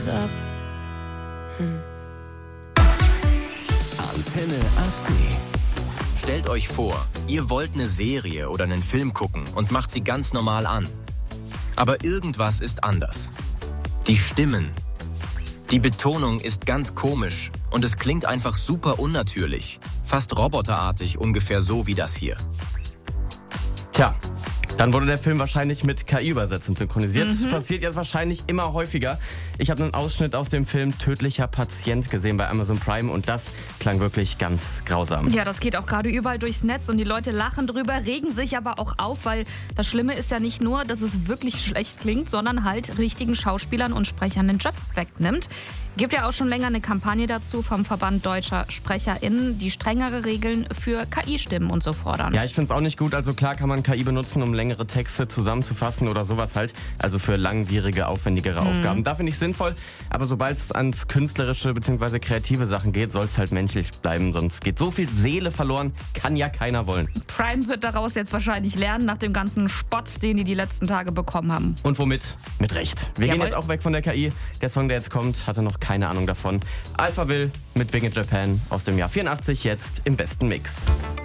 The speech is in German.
Antenne AC. Stellt euch vor, ihr wollt eine Serie oder einen Film gucken und macht sie ganz normal an. Aber irgendwas ist anders. Die Stimmen. Die Betonung ist ganz komisch und es klingt einfach super unnatürlich. Fast roboterartig, ungefähr so wie das hier. Tja, dann wurde der Film wahrscheinlich mit KI übersetzt und synchronisiert. Das passiert jetzt wahrscheinlich immer häufiger. Ich habe einen Ausschnitt aus dem Film Tödlicher Patient gesehen bei Amazon Prime und das klang wirklich ganz grausam. Ja, das geht auch gerade überall durchs Netz und die Leute lachen drüber, regen sich aber auch auf, weil das Schlimme ist ja nicht nur, dass es wirklich schlecht klingt, sondern halt richtigen Schauspielern und Sprechern den Job wegnimmt. Gibt ja auch schon länger eine Kampagne dazu vom Verband Deutscher SprecherInnen, die strengere Regeln für KI-Stimmen und so fordern. Ja, ich finde es auch nicht gut. Also klar kann man KI benutzen, um längere Texte zusammenzufassen oder sowas halt. Also für langwierige, aufwendigere Aufgaben. Da finde ich sinnvoll. Aber sobald es ans künstlerische bzw. kreative Sachen geht, soll es halt menschlich bleiben. Sonst geht so viel Seele verloren, kann ja keiner wollen. Prime wird daraus jetzt wahrscheinlich lernen, nach dem ganzen Spott, den die letzten Tage bekommen haben. Und womit? Mit Recht. Wir gehen jetzt auch weg von der KI. Der Song, der jetzt kommt, hatte noch keine Ahnung davon. Alphaville mit Big in Japan aus dem Jahr 84, jetzt im besten Mix.